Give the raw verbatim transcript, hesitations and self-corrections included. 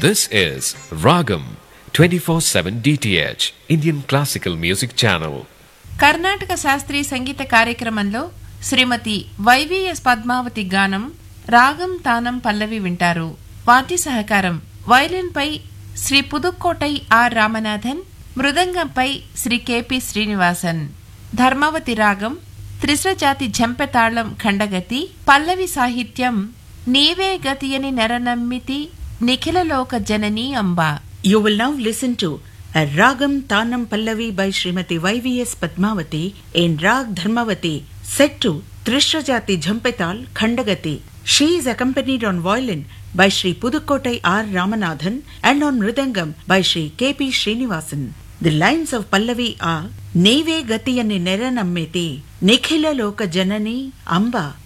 This is Ragam twenty-four seven D T H Indian Classical Music Channel. Karnataka శాస్త్రీయ సంగీత కార్యక్రమంలో శ్రీమతి YVS Padmavati గానం రాగం తానం పల్లవి వింటారు. వాద్య సహకారం violin pi Shri Pudukkottai are Ramanathan, మృదంగంపై Shri KP Srinivasan. Dharmavati రాగం త్రిశ్రజాతి ఝంపెతాళం ఖండగతి. పల్లవి సాహిత్యం నీవే గతియని నెరనమ్మితి నిఖిలలోక జననీ అంబా. You will now listen to a Ragam Tanam Pallavi by Srimati Y V S Padmavati in Rag Dharmavati, set to Trishrajati Jhampetal Khandagati. She is accompanied on violin by Sri Pudukkotai R. Ramanathan and on mridangam by Sri K P Srinivasan. The lines of Pallavi are Neve Gatiyani Neranammeti Nikhila Loka Janani Amba.